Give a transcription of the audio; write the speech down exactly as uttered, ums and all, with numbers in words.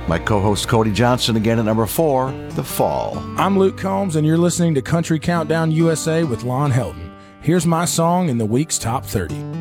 My co-host Cody Johnson again at number four, The Fall. I'm Luke Combs, and you're listening to Country Countdown U S A with Lon Helton. Here's my song in the week's top thirty.